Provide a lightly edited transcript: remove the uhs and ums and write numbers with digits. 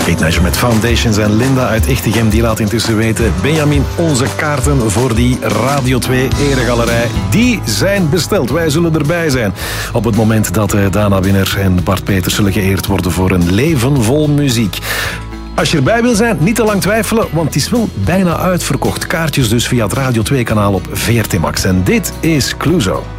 Kate Nash met Foundations en Linda uit Echtegem, die laat intussen weten: Benjamin, onze kaarten voor die Radio 2 Eregalerij, die zijn besteld. Wij zullen erbij zijn op het moment dat Dana Winner en Bart Peters zullen geëerd worden voor een leven vol muziek. Als je erbij wil zijn, niet te lang twijfelen, want het is wel bijna uitverkocht. Kaartjes dus via het Radio 2-kanaal op VRT Max. En dit is Clouseau.